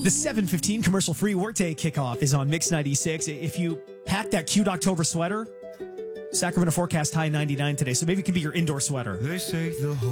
The 7:15 commercial-free workday kickoff is on Mix 96. If you pack that cute October sweater, Sacramento forecast high 99 today, so maybe it can be your indoor sweater. They say the